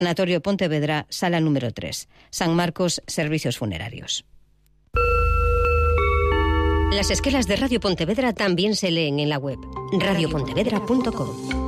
Sanatorio Pontevedra, sala número 3. San Marcos, Servicios Funerarios. Las esquelas de Radio Pontevedra también se leen en la web radiopontevedra.com.